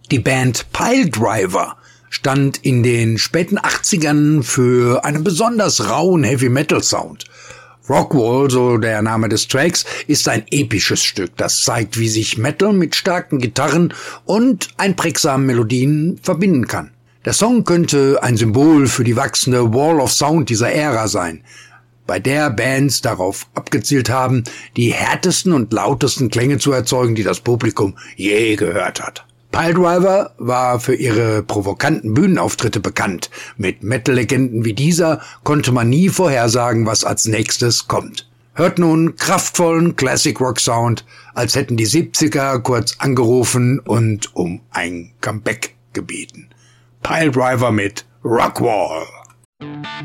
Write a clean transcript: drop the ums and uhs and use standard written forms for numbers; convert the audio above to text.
Die Band Piledriver stand in den späten 80ern für einen besonders rauen Heavy-Metal-Sound. Rockwall, so der Name des Tracks, ist ein episches Stück, das zeigt, wie sich Metal mit starken Gitarren und einprägsamen Melodien verbinden kann. Der Song könnte ein Symbol für die wachsende Wall of Sound dieser Ära sein, bei der Bands darauf abgezielt haben, die härtesten und lautesten Klänge zu erzeugen, die das Publikum je gehört hat. Piledriver war für ihre provokanten Bühnenauftritte bekannt. Mit Metal-Legenden wie dieser konnte man nie vorhersagen, was als nächstes kommt. Hört nun kraftvollen Classic-Rock-Sound, als hätten die 70er kurz angerufen und um ein Comeback gebeten. Piledriver mit Rockwall.